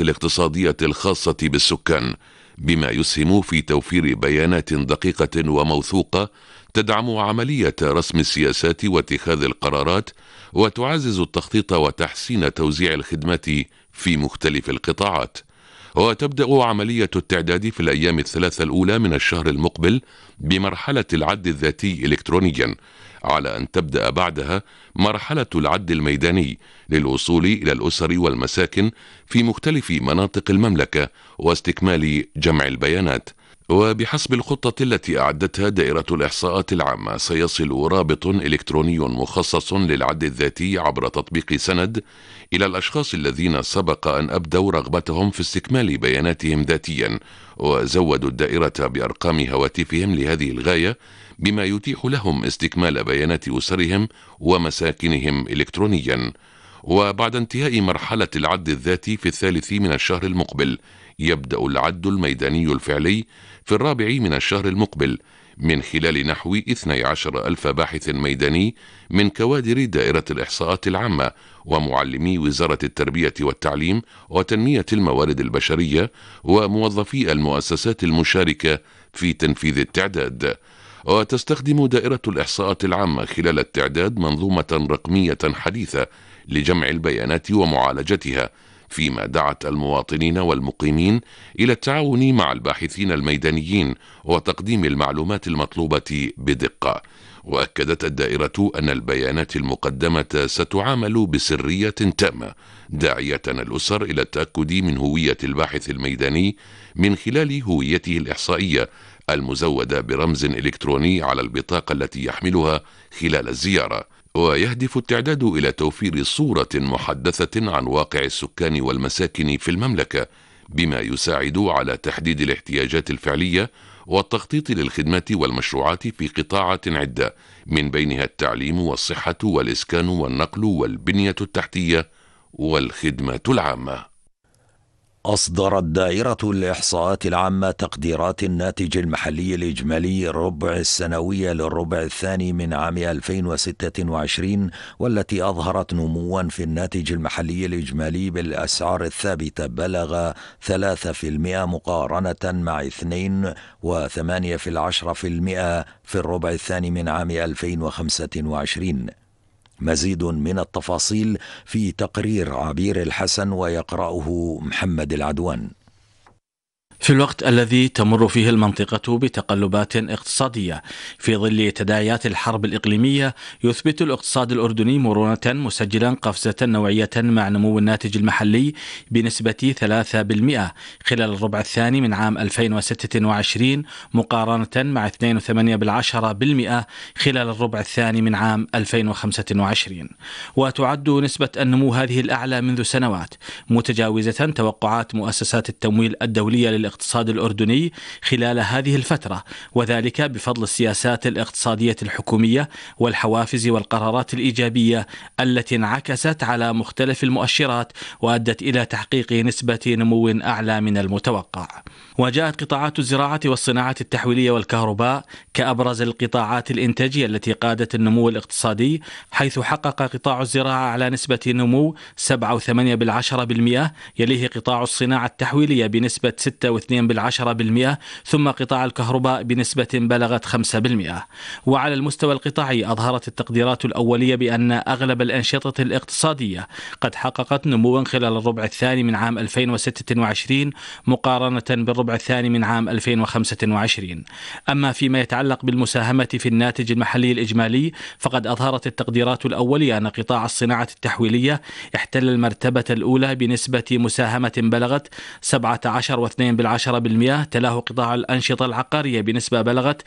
التحليلات الاقتصادية الخاصة بالسكان، بما يسهم في توفير بيانات دقيقة وموثوقة تدعم عملية رسم السياسات واتخاذ القرارات، وتعزز التخطيط وتحسين توزيع الخدمات في مختلف القطاعات. وتبدأ عملية التعداد في الأيام الثلاثة الأولى من الشهر المقبل بمرحلة العد الذاتي إلكترونيا، على أن تبدأ بعدها مرحلة العد الميداني للوصول إلى الأسر والمساكن في مختلف مناطق المملكة واستكمال جمع البيانات. وبحسب الخطة التي أعدتها دائرة الإحصاءات العامة، سيصل رابط إلكتروني مخصص للعد الذاتي عبر تطبيق سند إلى الأشخاص الذين سبق أن أبدوا رغبتهم في استكمال بياناتهم ذاتيا وزودوا الدائرة بأرقام هواتفهم لهذه الغاية، بما يتيح لهم استكمال بيانات أسرهم ومساكنهم إلكترونيا. وبعد انتهاء مرحلة العد الذاتي في الثالث من الشهر المقبل، يبدأ العد الميداني الفعلي في الرابع من الشهر المقبل من خلال نحو 12 ألف باحث ميداني من كوادر دائرة الإحصاءات العامة ومعلمي وزارة التربية والتعليم وتنمية الموارد البشرية وموظفي المؤسسات المشاركة في تنفيذ التعداد. وتستخدم دائرة الإحصاءات العامة خلال التعداد منظومة رقمية حديثة لجمع البيانات ومعالجتها، فيما دعت المواطنين والمقيمين إلى التعاون مع الباحثين الميدانيين وتقديم المعلومات المطلوبة بدقة. وأكدت الدائرة أن البيانات المقدمة ستعامل بسرية تامة، داعية الأسر إلى التأكد من هوية الباحث الميداني من خلال هويته الإحصائية المزودة برمز إلكتروني على البطاقة التي يحملها خلال الزيارة. ويهدف التعداد إلى توفير صورة محدثة عن واقع السكان والمساكن في المملكة، بما يساعد على تحديد الاحتياجات الفعلية والتخطيط للخدمات والمشروعات في قطاعات عدة، من بينها التعليم والصحة والإسكان والنقل والبنية التحتية والخدمات العامة. أصدرت دائرة الإحصاءات العامة تقديرات الناتج المحلي الإجمالي الربع السنوية للربع الثاني من عام 2026، والتي أظهرت نموا في الناتج المحلي الإجمالي بالأسعار الثابتة بلغ 3% مقارنة مع 2.8% في الربع الثاني من عام 2025. مزيد من التفاصيل في تقرير عبير الحسن، ويقرأه محمد العدوان. في الوقت الذي تمر فيه المنطقة بتقلبات اقتصادية في ظل تداعيات الحرب الإقليمية، يثبت الاقتصاد الأردني مرونة، مسجلا قفزة نوعية مع نمو الناتج المحلي بنسبة 3% خلال الربع الثاني من عام 2026 مقارنة مع 2.8% خلال الربع الثاني من عام 2025. وتعد نسبة النمو هذه الأعلى منذ سنوات، متجاوزة توقعات مؤسسات التمويل الدولية للاقتصاد الأردني خلال هذه الفترة، وذلك بفضل السياسات الاقتصادية الحكومية والحوافز والقرارات الإيجابية التي انعكست على مختلف المؤشرات وأدت إلى تحقيق نسبة نمو أعلى من المتوقع. وجاءت قطاعات الزراعة والصناعة التحويلية والكهرباء كأبرز القطاعات الإنتاجية التي قادت النمو الاقتصادي، حيث حقق قطاع الزراعة على نسبة نمو 7.8%، يليه قطاع الصناعة التحويلية بنسبة 6.2%، ثم قطاع الكهرباء بنسبة بلغت 5%. وعلى المستوى القطاعي، أظهرت التقديرات الأولية بأن أغلب الأنشطة الاقتصادية قد حققت نموا خلال الربع الثاني من عام 2026 مقارنة بالربع الثاني من عام 2025. أما فيما يتعلق بالمساهمة في الناتج المحلي الإجمالي، فقد أظهرت التقديرات الأولية أن قطاع الصناعة التحويلية احتل المرتبة الأولى بنسبة مساهمة بلغت 17.2%، تلاه قطاع الأنشطة العقارية بنسبة بلغت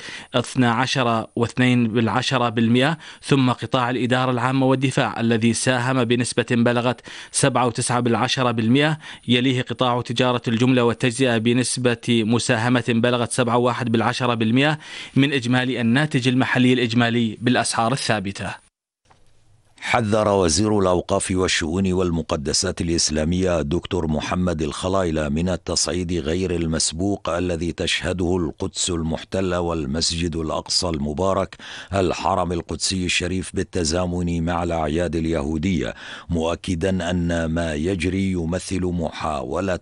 12.2%، ثم قطاع الإدارة العامة والدفاع الذي ساهم بنسبة بلغت 7.9%، يليه قطاع تجارة الجملة والتجزئة بنسبة مساهمة بلغت 7.1% من إجمالي الناتج المحلي الإجمالي بالأسعار الثابتة. حذر وزير الأوقاف والشؤون والمقدسات الإسلامية دكتور محمد الخلايلة من التصعيد غير المسبوق الذي تشهده القدس المحتلة والمسجد الأقصى المبارك الحرم القدسي الشريف بالتزامن مع الأعياد اليهودية، مؤكدا أن ما يجري يمثل محاولة